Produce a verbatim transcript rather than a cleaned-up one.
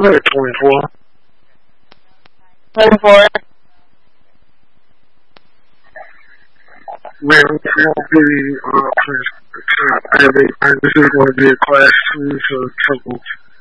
I'm at twenty-four. twenty-four? Man, it's going to be, uh, I think, I think this is going to be a class two, so trouble.